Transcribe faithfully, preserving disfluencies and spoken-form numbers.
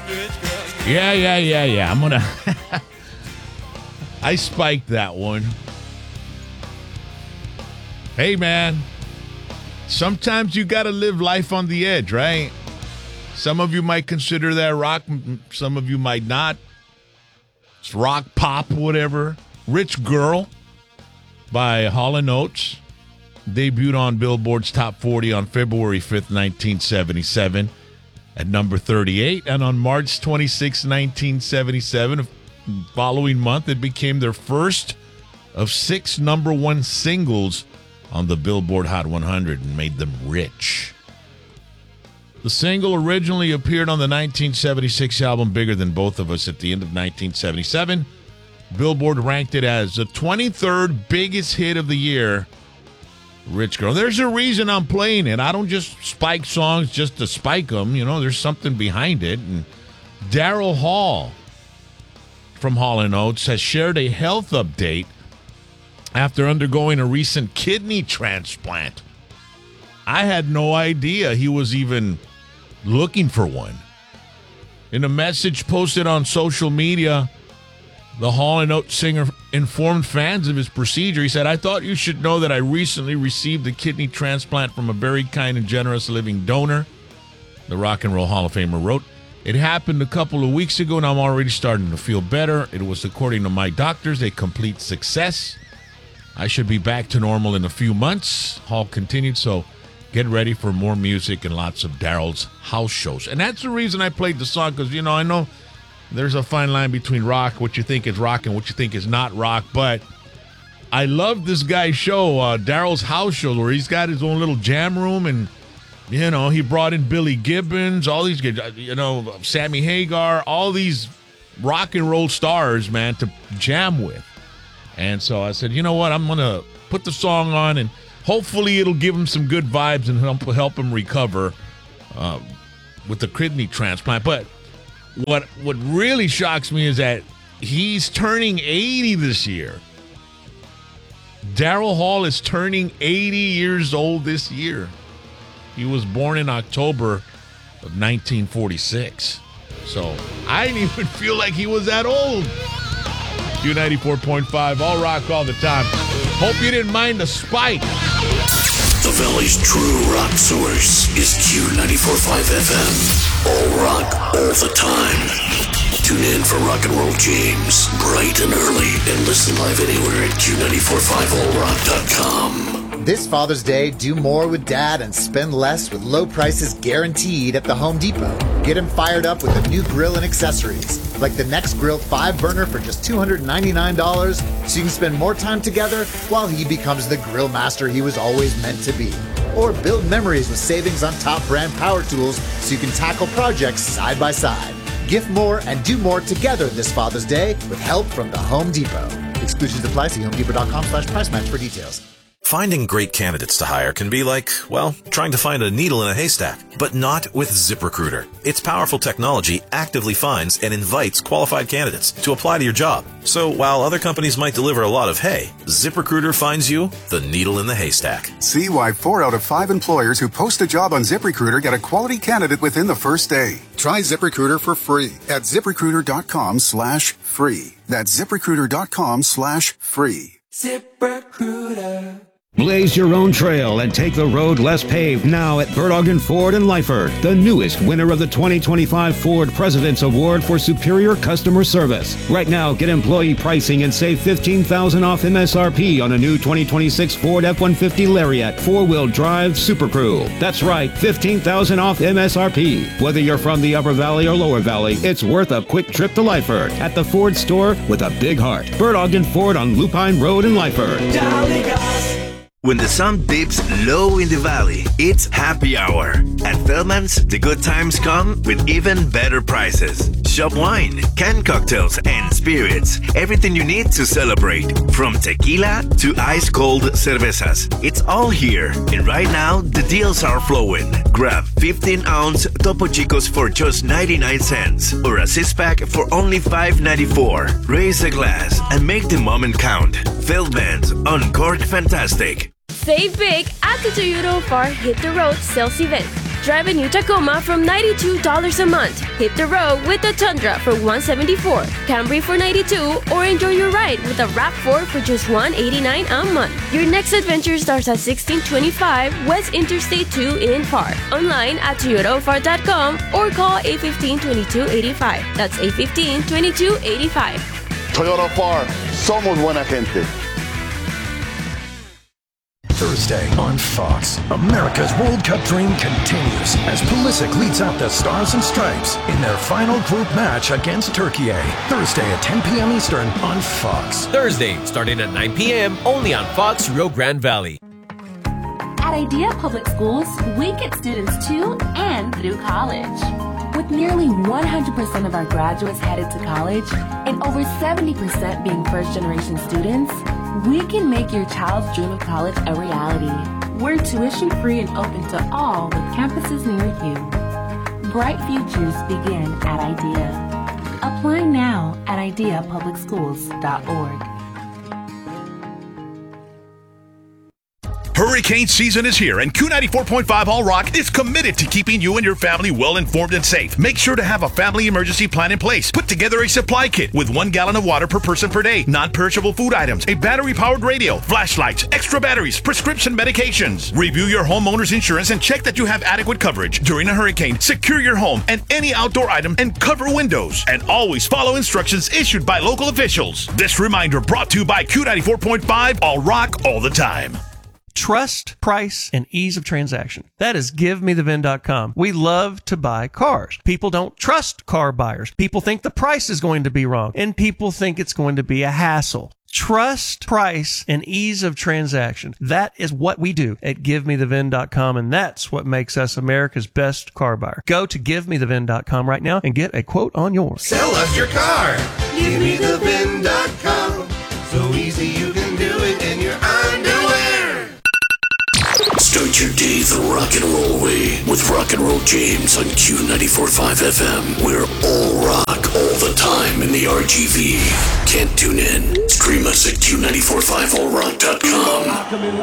Yeah, yeah, yeah, yeah. I'm gonna. I spiked that one. Hey, man. Sometimes you got to live life on the edge, right? Some of you might consider that rock. Some of you might not. It's rock, pop, whatever. Rich Girl by Hall and Oates debuted on Billboard's Top forty on February fifth, nineteen seventy-seven at number thirty-eight. And on March twenty-sixth, nineteen seventy-seven, following month, it became their first of six number one singles on the Billboard Hot one hundred and made them rich. The single originally appeared on the nineteen seventy-six album Bigger Than Both of Us at the end of nineteen seventy-seven. Billboard ranked it as the twenty-third biggest hit of the year, Rich Girl. There's a reason I'm playing it. I don't just spike songs just to spike them. You know, there's something behind it. And Daryl Hall from Hall and Oates has shared a health update after undergoing a recent kidney transplant. I had no idea he was even looking for one. In a message posted on social media, the Hall and Oates singer informed fans of his procedure. He said, "I thought you should know that I recently received a kidney transplant from a very kind and generous living donor," the Rock and Roll Hall of Famer wrote. "It happened a couple of weeks ago, and I'm already starting to feel better. It was, according to my doctors, a complete success. I should be back to normal in a few months," Hall continued. So get ready for more music and lots of Daryl's house shows. And that's the reason I played the song, because, you know, I know there's a fine line between rock, what you think is rock, and what you think is not rock. But I love this guy's show, uh, Daryl's house show, where he's got his own little jam room. And, you know, he brought in Billy Gibbons, all these guys, you know, Sammy Hagar, all these rock and roll stars, man, to jam with. And so I said, you know what, I'm going to put the song on, and hopefully it'll give him some good vibes and help, help him recover uh, with the kidney transplant. But what what really shocks me is that he's turning eighty this year. Daryl Hall is turning eighty years old this year. He was born in October of nineteen forty-six. So I didn't even feel like he was that old. Q ninety-four point five, all rock all the time. Hope you didn't mind the spike. The Valley's true rock source is Q ninety-four point five F M. All rock, all the time. Tune in for Rock and Roll James, bright and early, and listen live anywhere at Q nine four five all rock dot com. This Father's Day, do more with Dad and spend less with low prices guaranteed at the Home Depot. Get him fired up with a new grill and accessories, like the Next Grill five burner for just two hundred ninety-nine dollars, so you can spend more time together while he becomes the grill master he was always meant to be. Or build memories with savings on top brand power tools so you can tackle projects side by side. Gift more and do more together this Father's Day with help from the Home Depot. Exclusions apply. See homedepot.com slash price match for details. Finding great candidates to hire can be like, well, trying to find a needle in a haystack, but not with ZipRecruiter. Its powerful technology actively finds and invites qualified candidates to apply to your job. So while other companies might deliver a lot of hay, ZipRecruiter finds you the needle in the haystack. See why four out of five employers who post a job on ZipRecruiter get a quality candidate within the first day. Try ZipRecruiter for free at ZipRecruiter.com slash free. That's ZipRecruiter.com slash free. ZipRecruiter. Blaze your own trail and take the road less paved now at Bertoggen Ford in Lyford, the newest winner of the twenty twenty-five Ford President's Award for Superior Customer Service. Right now, get employee pricing and save fifteen thousand dollars off M S R P on a new twenty twenty-six Ford F one fifty Lariat four-wheel drive Super Crew. That's right, fifteen thousand dollars off M S R P. Whether you're from the Upper Valley or Lower Valley, it's worth a quick trip to Lyford at the Ford store with a big heart. Bertoggen Ford on Lupine Road in Lyford. When the sun dips low in the valley, it's happy hour. At Feldman's, the good times come with even better prices. Shop wine, canned cocktails, and spirits. Everything you need to celebrate. From tequila to ice-cold cervezas. It's all here. And right now, the deals are flowing. Grab fifteen ounce Topo Chicos for just ninety-nine cents. Or a six-pack for only five ninety-four. Raise a glass and make the moment count. Feldman's, Uncorked Fantastic. Save big at the Toyota Far Hit the Road sales event. Drive a new Tacoma from ninety-two dollars a month. Hit the road with the Tundra for one hundred seventy-four dollars, Camry for ninety-two dollars, or enjoy your ride with a RAV four for just one hundred eighty-nine dollars a month. Your next adventure starts at sixteen twenty-five West Interstate two in Park. Online at Toyota O F A R dot com or call eight one five, two two eight five. That's eight one five, two two eight five. Toyota O F A R, somos buena gente. Thursday on Fox, America's World Cup dream continues as Pulisic leads out the Stars and Stripes in their final group match against Turkey. Thursday at ten p.m. Eastern on Fox. Thursday, starting at nine p.m. only on Fox Rio Grande Valley. At Idea Public Schools, we get students to and through college. With nearly one hundred percent of our graduates headed to college and over seventy percent being first-generation students, we can make your child's dream of college a reality. We're tuition-free and open to all with campuses near you. Bright futures begin at IDEA. Apply now at idea public schools dot org. Hurricane season is here, and Q ninety-four point five All Rock is committed to keeping you and your family well informed and safe. Make sure to have a family emergency plan in place. Put together a supply kit with one gallon of water per person per day, non-perishable food items, a battery-powered radio, flashlights, extra batteries, prescription medications. Review your homeowner's insurance and check that you have adequate coverage. During a hurricane, secure your home and any outdoor item and cover windows. And always follow instructions issued by local officials. This reminder brought to you by Q ninety-four point five All Rock all the time. Trust, price, and ease of transaction. That is give me the V I N dot com. We love to buy cars. People don't trust car buyers. People think the price is going to be wrong, and people think it's going to be a hassle. Trust, price, and ease of transaction. That is what we do at give me the V I N dot com, and that's what makes us America's best car buyer. Go to give me the V I N dot com right now and get a quote on yours. Sell us your car. give me the V I N dot com. So easy you can do it in your underwear. Start your day the rock and roll way with Rock and Roll James on Q ninety-four point five F M. We're all rock all the time in the R G V. Can't tune in? Stream us at Q nine four five all rock dot com.